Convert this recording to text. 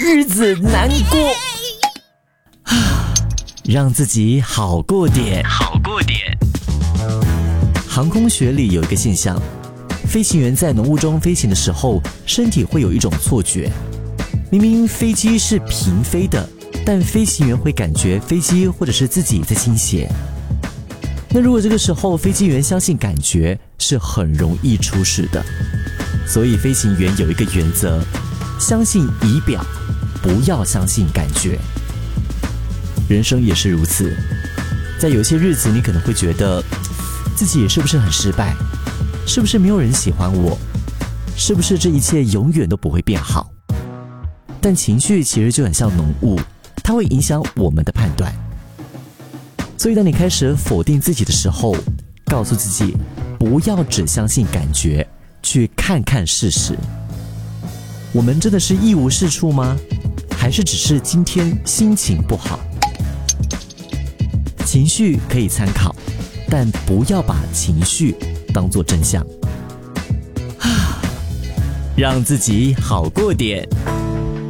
日子难过。让自己好过点。航空学里有一个现象，飞行员在浓雾中飞行的时候，身体会有一种错觉，明明飞机是平飞的，但飞行员会感觉飞机或者是自己在倾斜。那如果这个时候飞行员相信感觉，是很容易出事的。所以飞行员有一个原则，相信仪表，不要相信感觉。人生也是如此，在有些日子你可能会觉得自己是不是很失败，是不是没有人喜欢我，是不是这一切永远都不会变好。但情绪其实就很像浓雾，它会影响我们的判断。所以当你开始否定自己的时候，告诉自己不要只相信感觉，去看看事实。我们真的是一无是处吗？还是只是今天心情不好？情绪可以参考，但不要把情绪当作真相。让自己好过点。